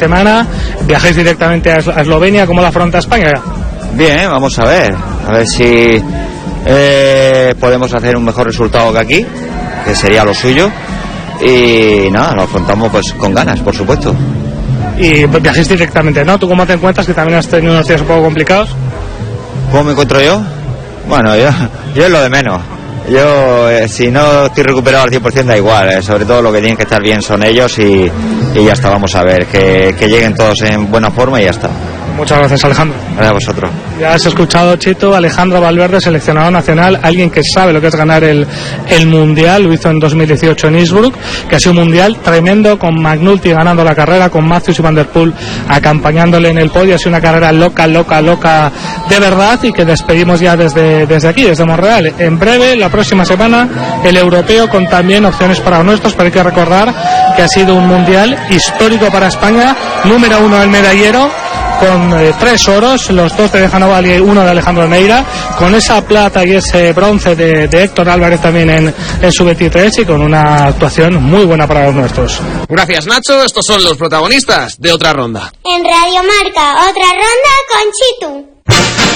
semana, viajáis directamente a Eslovenia. ¿Cómo la afronta España? Bien, vamos a ver si podemos hacer un mejor resultado que aquí, que sería lo suyo, y nada, lo afrontamos pues con ganas, por supuesto. Y viajáis directamente, ¿no? ¿Tú cómo te encuentras, que también has tenido unos días un poco complicados? ¿Cómo me encuentro yo? Bueno, yo es lo de menos. Yo, si no estoy recuperado al 100% da igual, sobre todo lo que tienen que estar bien son ellos y ya está, vamos a ver, que lleguen todos en buena forma y ya está. Muchas gracias, Alejandro. Gracias a vosotros. Ya has escuchado, Chito, Alejandro Valverde, seleccionado nacional, alguien que sabe lo que es ganar el Mundial, lo hizo en 2018 en Innsbruck, que ha sido un Mundial tremendo, con McNulty ganando la carrera, con Matthews y Van der Poel acompañándole en el podio. Ha sido una carrera loca de verdad, y que despedimos ya desde aquí, desde Montreal. En breve, la próxima semana, el europeo, con también opciones para nuestros, pero hay que recordar que ha sido un Mundial histórico para España, número 1 el medallero, con 3 oros, los 2 de Dejanovali y 1 de Alejandro Neira, con esa plata y ese bronce de Héctor Álvarez también en su 23, y con una actuación muy buena para los nuestros. Gracias, Nacho. Estos son los protagonistas de Otra Ronda. En Radio Marca, Otra Ronda con Chitu.